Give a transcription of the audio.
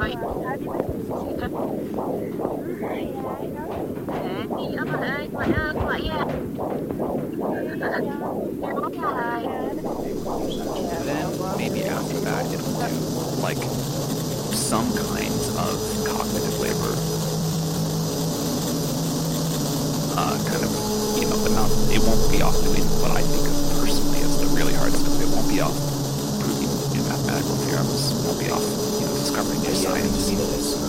vậy. Thế thì vậy à. Then maybe after that it'll do like some kinds of cognitive labor. Kind of, but not, it won't be off doing what I think of personally as the really hard stuff. It won't be off proving new mathematical theorems. It won't be off, discovering new science.